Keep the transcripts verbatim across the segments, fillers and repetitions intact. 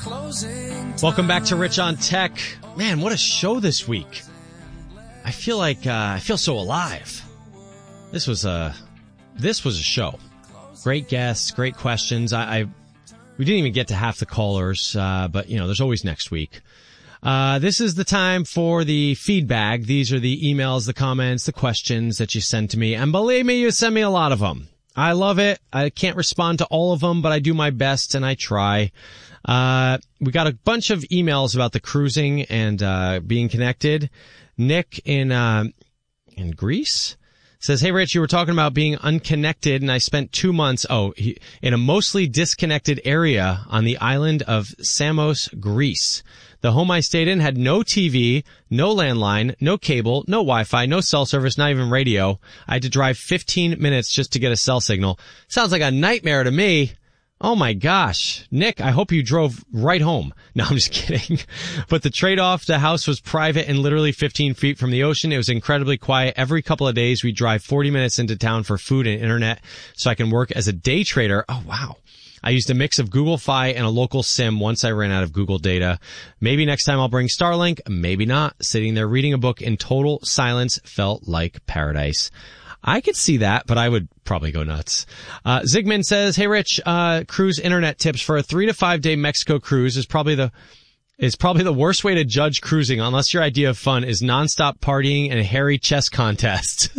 Welcome back to Rich on Tech. Man, what a show this week. I feel like, uh, I feel so alive. This was a, this was a show. Great guests, great questions. I, I we didn't even get to half the callers, uh, but you know, there's always next week. Uh, this is the time for the feedback. These are the emails, the comments, the questions that you send to me. And believe me, you send me a lot of them. I love it. I can't respond to all of them, but I do my best and I try. Uh, we got a bunch of emails about the cruising and, uh, being connected. Nick in, uh, in Greece says, hey, Rich, you were talking about being unconnected and I spent two months, oh, he, in a mostly disconnected area on the island of Samos, Greece. The home I stayed in had no T V, no landline, no cable, no Wi-Fi, no cell service, not even radio. I had to drive fifteen minutes just to get a cell signal. Sounds like a nightmare to me. Oh my gosh. Nick, I hope you drove right home. No, I'm just kidding. But the trade-off, the house was private and literally fifteen feet from the ocean. It was incredibly quiet. Every couple of days, we drive forty minutes into town for food and internet so I can work as a day trader. Oh, wow. I used a mix of Google Fi and a local SIM once I ran out of Google data. Maybe next time I'll bring Starlink. Maybe not. Sitting there reading a book in total silence felt like paradise. I could see that, but I would probably go nuts. Uh, Zigman says, hey, Rich, uh, cruise internet tips for a three to five day Mexico cruise is probably the, is probably the worst way to judge cruising unless your idea of fun is nonstop partying and a hairy chess contest.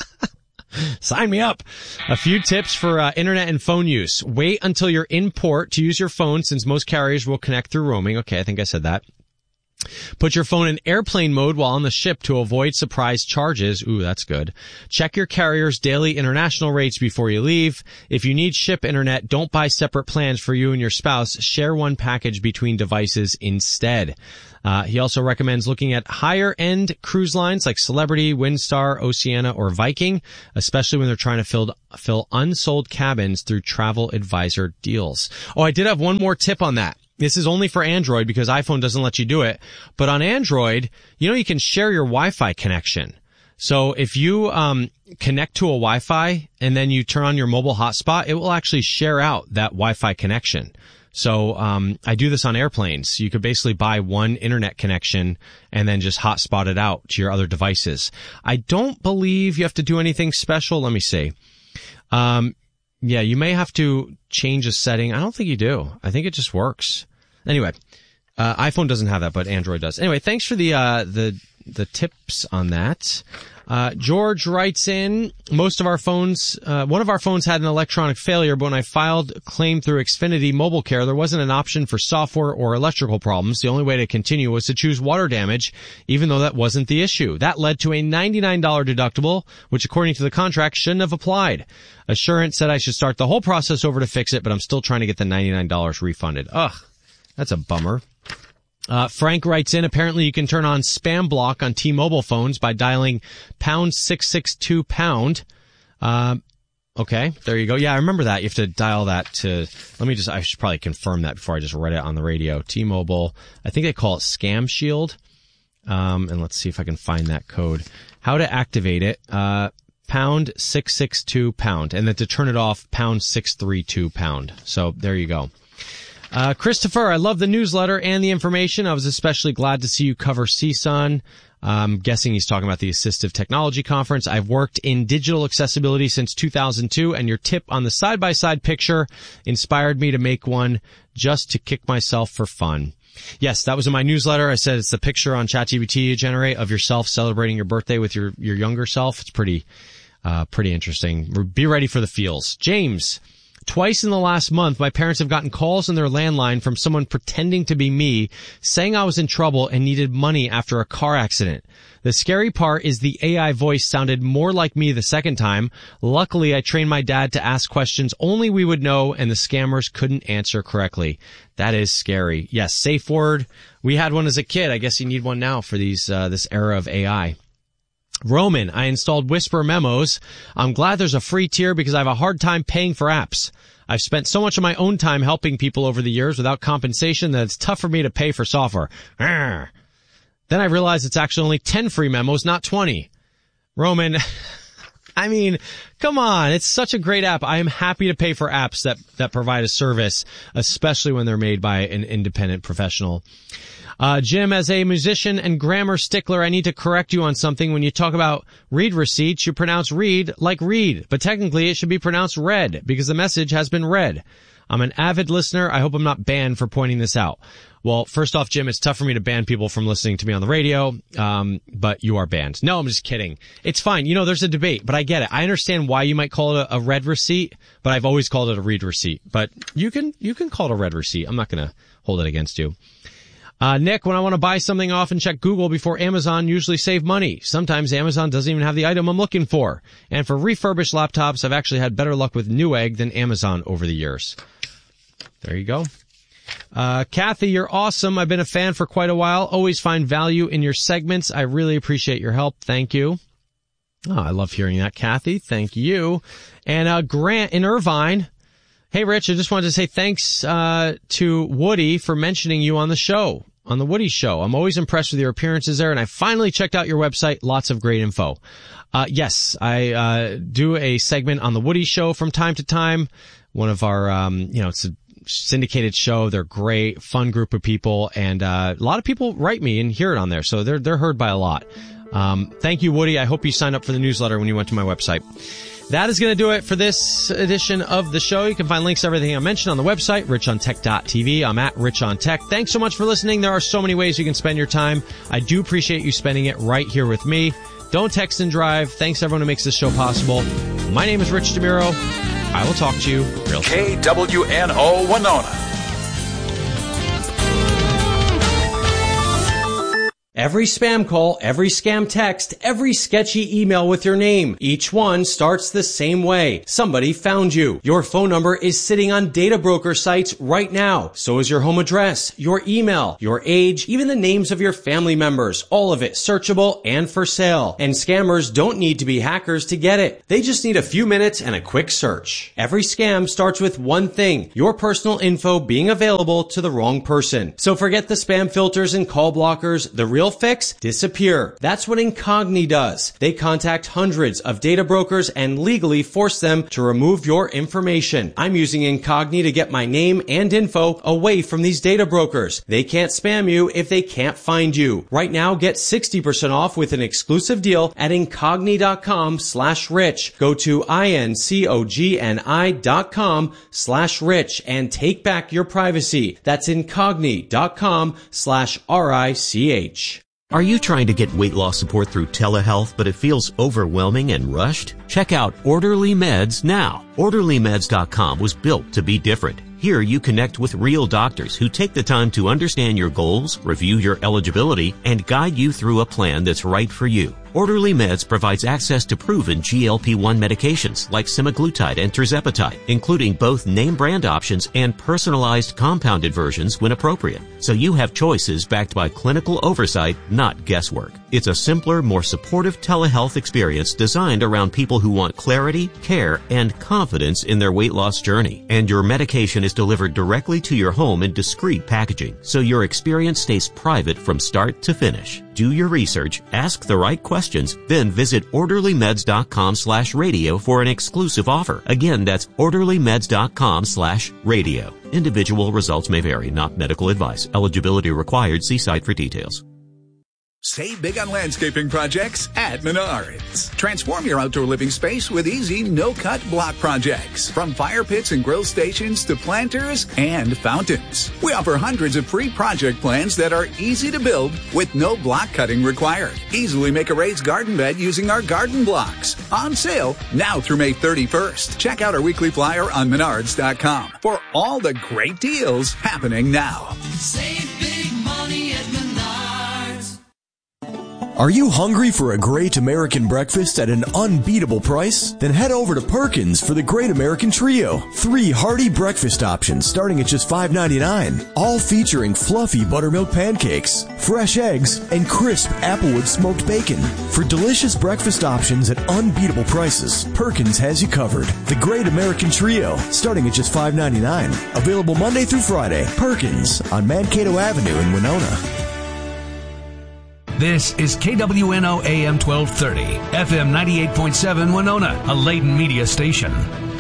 Sign me up. A few tips for uh, internet and phone use. Wait until you're in port to use your phone since most carriers will connect through roaming. Okay, I think I said that. Put your phone in airplane mode while on the ship to avoid surprise charges. Ooh, that's good. Check your carrier's daily international rates before you leave. If you need ship internet, don't buy separate plans for you and your spouse. Share one package between devices instead. Uh, he also recommends looking at higher-end cruise lines like Celebrity, Windstar, Oceania, or Viking, especially when they're trying to fill, fill unsold cabins through Travel Advisor deals. Oh, I did have one more tip on that. This is only for Android because iPhone doesn't let you do it. But on Android, you know, you can share your Wi-Fi connection. So if you um connect to a Wi-Fi and then you turn on your mobile hotspot, it will actually share out that Wi-Fi connection. So um I do this on airplanes. You could basically buy one internet connection and then just hotspot it out to your other devices. I don't believe you have to do anything special. Let me see. Um yeah, you may have to change a setting. I don't think you do. I think it just works. Anyway, uh iPhone doesn't have that, but Android does. Anyway, thanks for the uh the the tips on that. Uh, George writes in, most of our phones, uh, one of our phones had an electronic failure, but when I filed a claim through Xfinity Mobile Care, there wasn't an option for software or electrical problems. The only way to continue was to choose water damage, even though that wasn't the issue. That led to a ninety-nine dollars deductible, which according to the contract shouldn't have applied. Assurance said I should start the whole process over to fix it, but I'm still trying to get the ninety-nine dollars refunded. Ugh, that's a bummer. Uh, Frank writes in, apparently you can turn on spam block on T-Mobile phones by dialing pound six six two pound. Uh, okay, there you go. Yeah, I remember that. You have to dial that to, let me just, I should probably confirm that before I just read it on the radio. T-Mobile, I think they call it Scam Shield. Um, and let's see if I can find that code. How to activate it, uh, pound six six two pound. And then to turn it off, pound six three two pound. So there you go. Uh, Christopher, I love the newsletter and the information. I was especially glad to see you cover C S U N. I'm guessing he's talking about the Assistive Technology Conference. I've worked in digital accessibility since two thousand two, and your tip on the side-by-side picture inspired me to make one just to kick myself for fun. Yes, that was in my newsletter. I said it's the picture on ChatGPT you generate of yourself celebrating your birthday with your, your younger self. It's pretty, uh, pretty interesting. Be ready for the feels. James. Twice in the last month, my parents have gotten calls on their landline from someone pretending to be me, saying I was in trouble and needed money after a car accident. The scary part is the A I voice sounded more like me the second time. Luckily, I trained my dad to ask questions only we would know, and the scammers couldn't answer correctly. That is scary. Yes, safe word. We had one as a kid. I guess you need one now for these uh, this era of A I. Roman, I installed Whisper Memos. I'm glad there's a free tier because I have a hard time paying for apps. I've spent so much of my own time helping people over the years without compensation that it's tough for me to pay for software. Arrgh. Then I realized it's actually only ten free memos, not twenty. Roman, I mean, come on. It's such a great app. I am happy to pay for apps that, that provide a service, especially when they're made by an independent professional. Uh, Jim, as a musician and grammar stickler, I need to correct you on something. When you talk about read receipts, you pronounce read like read, but technically it should be pronounced read because the message has been read. I'm an avid listener. I hope I'm not banned for pointing this out. Well, first off, Jim, it's tough for me to ban people from listening to me on the radio, um, but you are banned. No, I'm just kidding. It's fine. You know, there's a debate, but I get it. I understand why you might call it a, a read receipt, but I've always called it a read receipt. But you can, you can call it a read receipt. I'm not going to hold it against you. Uh, Nick, when I want to buy something, I often check Google before Amazon, usually save money. Sometimes Amazon doesn't even have the item I'm looking for. And for refurbished laptops, I've actually had better luck with Newegg than Amazon over the years. There you go. Uh, Kathy, you're awesome. I've been a fan for quite a while. Always find value in your segments. I really appreciate your help. Thank you. Oh, I love hearing that, Kathy. Thank you. And, uh, Grant in Irvine. Hey, Rich, I just wanted to say thanks, uh, to Woody for mentioning you on the show, on the Woody Show. I'm always impressed with your appearances there, and I finally checked out your website. Lots of great info. Uh, yes, I, uh, do a segment on the Woody Show from time to time. One of our, um, you know, it's a syndicated show. They're great, fun group of people, and, uh, a lot of people write me and hear it on there, so they're, they're heard by a lot. Um, thank you, Woody. I hope you signed up for the newsletter when you went to my website. That is going to do it for this edition of the show. You can find links to everything I mentioned on the website, rich on tech dot t v. I'm at Rich on Tech. Thanks so much for listening. There are so many ways you can spend your time. I do appreciate you spending it right here with me. Don't text and drive. Thanks to everyone who makes this show possible. My name is Rich DeMuro. I will talk to you real soon. K W N O Winona. Every spam call, every scam text, every sketchy email with your name. Each one starts the same way. Somebody found you. Your phone number is sitting on data broker sites right now. So is your home address, your email, your age, even the names of your family members. All of it searchable and for sale. And scammers don't need to be hackers to get it. They just need a few minutes and a quick search. Every scam starts with one thing, your personal info being available to the wrong person. So forget the spam filters and call blockers. The real fix? Disappear. That's what Incogni does. They contact hundreds of data brokers and legally force them to remove your information. I'm using Incogni to get my name and info away from these data brokers. They can't spam you if they can't find you. Right now, get sixty percent off with an exclusive deal at Incogni.com slash rich. Go to I-N-C-O-G-N-I dot com slash rich and take back your privacy. That's Incogni.com slash R-I-C-H. Are you trying to get weight loss support through telehealth, but it feels overwhelming and rushed? Check out Orderly Meds now. Orderly Meds dot com was built to be different. Here you connect with real doctors who take the time to understand your goals, review your eligibility, and guide you through a plan that's right for you. Orderly Meds provides access to proven G L P one medications like semaglutide and tirzepatide, including both name brand options and personalized compounded versions when appropriate. So you have choices backed by clinical oversight, not guesswork. It's a simpler, more supportive telehealth experience designed around people who want clarity, care, and confidence in their weight loss journey. And your medication is delivered directly to your home in discreet packaging, so your experience stays private from start to finish. Do your research, ask the right questions, then visit Orderly Meds dot com slash radio for an exclusive offer. Again, that's Orderly Meds dot com slash radio. Individual results may vary, not medical advice. Eligibility required. See site for details. Save big on landscaping projects at Menards. Transform your outdoor living space with easy, no-cut block projects. From fire pits and grill stations to planters and fountains. We offer hundreds of free project plans that are easy to build with no block cutting required. Easily make a raised garden bed using our garden blocks. On sale now through May thirty-first. Check out our weekly flyer on Menards dot com for all the great deals happening now. Save big money at Menards. Are you hungry for a great American breakfast at an unbeatable price? Then head over to Perkins for the Great American Trio. Three hearty breakfast options starting at just five ninety-nine. All featuring fluffy buttermilk pancakes, fresh eggs, and crisp applewood smoked bacon. For delicious breakfast options at unbeatable prices, Perkins has you covered. The Great American Trio starting at just five ninety-nine. Available Monday through Friday. Perkins on Mankato Avenue in Winona. This is K W N O A M twelve thirty, F M ninety-eight point seven Winona, a Layton media station.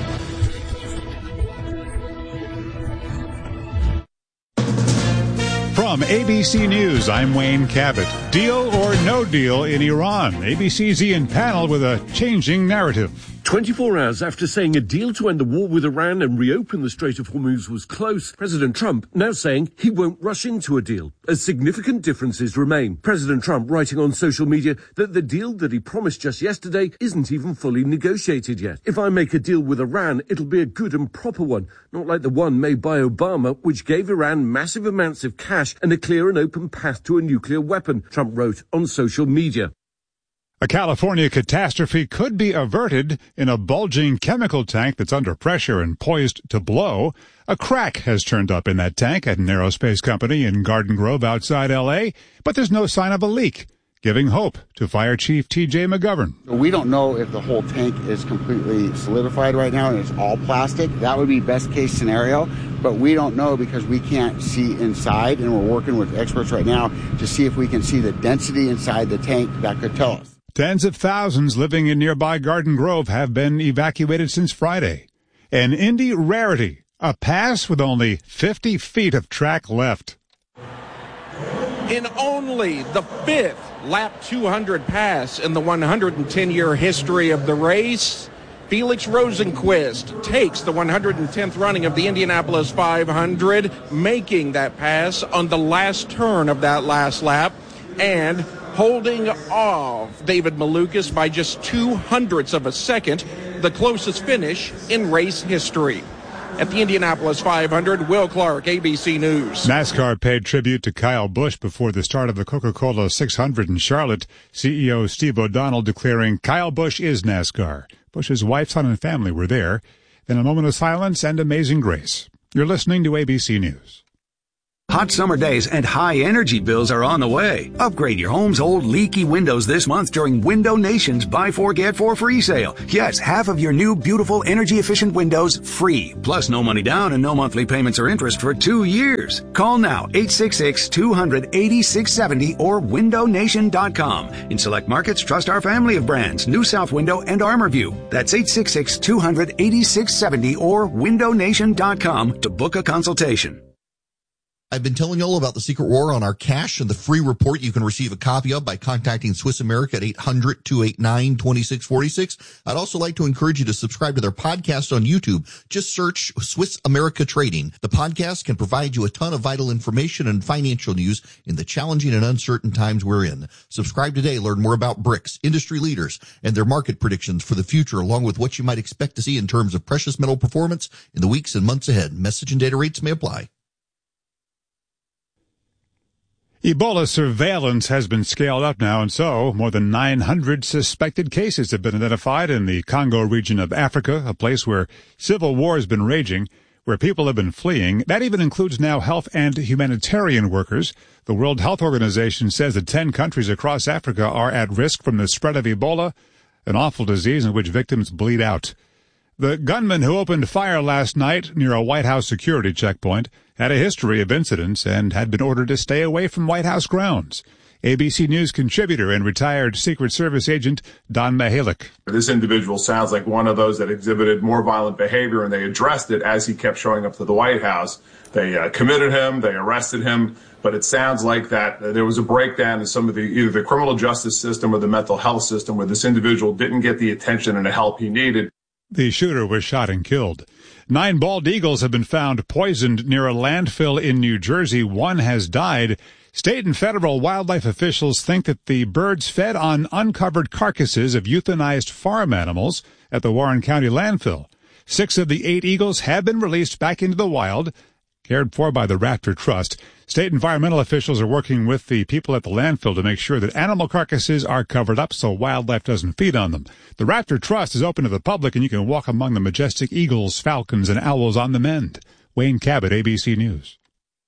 From A B C News, I'm Wayne Cabot. Deal or no deal in Iran? A B C's Ian Pannell with a changing narrative. twenty-four hours after saying a deal to end the war with Iran and reopen the Strait of Hormuz was close, President Trump now saying he won't rush into a deal, as significant differences remain. President Trump writing on social media that the deal that he promised just yesterday isn't even fully negotiated yet. If I make a deal with Iran, it'll be a good and proper one, not like the one made by Obama, which gave Iran massive amounts of cash and a clear and open path to a nuclear weapon, Trump wrote on social media. A California catastrophe could be averted in a bulging chemical tank that's under pressure and poised to blow. A crack has turned up in that tank at an aerospace company in Garden Grove outside L A, but there's no sign of a leak, giving hope to Fire Chief T J McGovern. We don't know if the whole tank is completely solidified right now and it's all plastic. That would be best case scenario, but we don't know because we can't see inside, and we're working with experts right now to see if we can see the density inside the tank that could tell us. Tens of thousands living in nearby Garden Grove have been evacuated since Friday. An Indy rarity, a pass with only fifty feet of track left. In only the fifth lap two hundred pass in the one hundred ten year history of the race, Felix Rosenqvist takes the one hundred tenth running of the Indianapolis five hundred, making that pass on the last turn of that last lap and holding off David Malukas by just two hundredths of a second, the closest finish in race history. At the Indianapolis five hundred, Will Clark, A B C News. NASCAR paid tribute to Kyle Busch before the start of the Coca-Cola six hundred in Charlotte. C E O Steve O'Donnell declaring Kyle Busch is NASCAR. Busch's wife, son, and family were there. Then a moment of silence and amazing grace. You're listening to A B C News. Hot summer days and high energy bills are on the way. Upgrade your home's old leaky windows this month during Window Nation's Buy Four Get Four free sale. Yes, half of your new beautiful energy efficient windows free. Plus no money down and no monthly payments or interest for two years. Call now eight six six, two hundred, eighty-six seventy or window nation dot com. In select markets, trust our family of brands, New South Window and ArmorView. That's eight six six, two hundred, eighty-six seventy or window nation dot com to book a consultation. I've been telling you all about the Secret War on our cash and the free report you can receive a copy of by contacting Swiss America at eight hundred, two eight nine, two six four six. I'd also like to encourage you to subscribe to their podcast on YouTube. Just search Swiss America Trading. The podcast can provide you a ton of vital information and financial news in the challenging and uncertain times we're in. Subscribe today. Learn more about bricks, industry leaders, and their market predictions for the future, along with what you might expect to see in terms of precious metal performance in the weeks and months ahead. Message and data rates may apply. Ebola surveillance has been scaled up now, and so more than nine hundred suspected cases have been identified in the Congo region of Africa, a place where civil war has been raging, where people have been fleeing. That even includes now health and humanitarian workers. The World Health Organization says that ten countries across Africa are at risk from the spread of Ebola, an awful disease in which victims bleed out. The gunman who opened fire last night near a White House security checkpoint had a history of incidents and had been ordered to stay away from White House grounds. A B C News contributor and retired Secret Service agent Don Mihalik. This individual sounds like one of those that exhibited more violent behavior, and they addressed it as he kept showing up to the White House. They uh, committed him, they arrested him, but it sounds like that uh, there was a breakdown in some of the either the criminal justice system or the mental health system where this individual didn't get the attention and the help he needed. The shooter was shot and killed. Nine bald eagles have been found poisoned near a landfill in New Jersey. One has died. State and federal wildlife officials think that the birds fed on uncovered carcasses of euthanized farm animals at the Warren County landfill. Six of the eight eagles have been released back into the wild, cared for by the Raptor Trust. State environmental officials are working with the people at the landfill to make sure that animal carcasses are covered up so wildlife doesn't feed on them. The Raptor Trust is open to the public, and you can walk among the majestic eagles, falcons, and owls on the mend. Wayne Cabot, A B C News.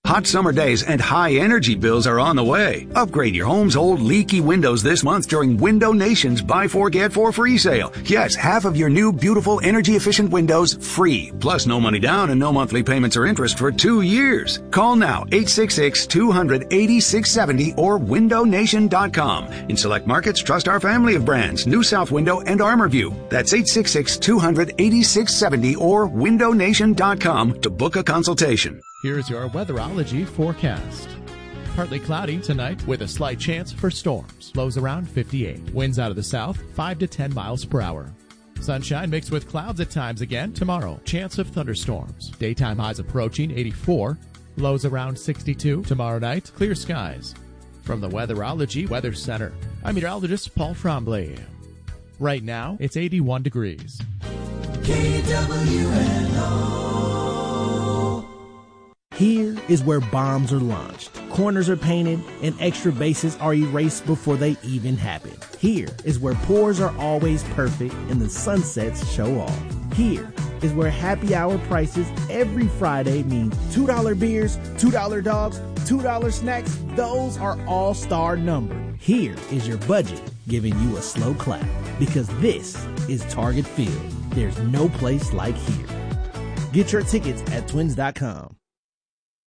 Hot summer days and high energy bills are on the way. Upgrade your home's old leaky windows this month during Window Nation's Buy Four Get Four free sale. Yes, half of your new beautiful energy efficient windows free. Plus no money down and no monthly payments or interest for two years. Call now eight six six, two hundred, eighty-six seventy or window nation dot com. In select markets, trust our family of brands, New South Window and ArmorView. That's eight six six, two hundred, eighty-six seventy or window nation dot com to book a consultation. Here's your weatherology forecast. Partly cloudy tonight with a slight chance for storms. Lows around fifty-eight. Winds out of the south, five to ten miles per hour. Sunshine mixed with clouds at times again tomorrow. Chance of thunderstorms. Daytime highs approaching eighty-four. Lows around sixty-two. Tomorrow night, clear skies. From the Weatherology Weather Center, I'm meteorologist Paul Frombley. Right now, it's eighty-one degrees. K W N O. Here is where bombs are launched, corners are painted, and extra bases are erased before they even happen. Here is where pours are always perfect and the sunsets show off. Here is where happy hour prices every Friday mean two dollar beers, two dollar dogs, two dollar snacks. Those are all-star numbered. Here is your budget giving you a slow clap because this is Target Field. There's no place like here. Get your tickets at twins dot com.